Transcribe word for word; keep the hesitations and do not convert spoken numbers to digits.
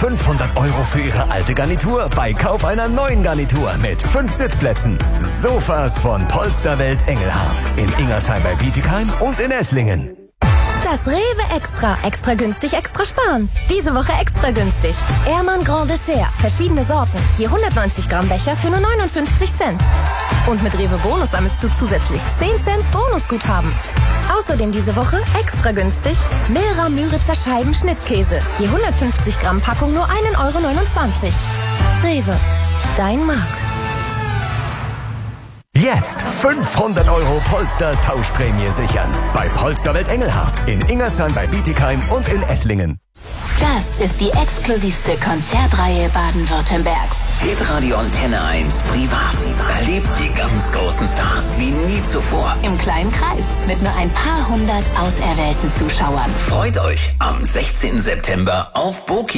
fünfhundert Euro für Ihre alte Garnitur bei Kauf einer neuen Garnitur mit fünf Sitzplätzen. Sofas von Polsterwelt Engelhardt in Ingersheim bei Bietigheim und in Esslingen. Das Rewe Extra. Extra günstig, extra sparen. Diese Woche extra günstig. Ehrmann Grand Dessert. Verschiedene Sorten. Je hundertneunzig Gramm Becher für nur neunundfünfzig Cent. Und mit Rewe Bonus sammelst du zusätzlich zehn Cent Bonusguthaben. Außerdem diese Woche extra günstig Milra Müritzer Scheiben Schnittkäse. Je hundertfünfzig Gramm Packung nur ein Euro neunundzwanzig. Rewe. Dein Markt. Jetzt fünfhundert Euro Polster-Tauschprämie sichern. Bei Polsterwelt Engelhardt in Ingersheim bei Bietigheim und in Esslingen. Das ist die exklusivste Konzertreihe Baden-Württembergs. Hitradio Antenne eins Privat. Erlebt die ganz großen Stars wie nie zuvor. Im kleinen Kreis mit nur ein paar hundert auserwählten Zuschauern. Freut euch am sechzehnten September auf Boki.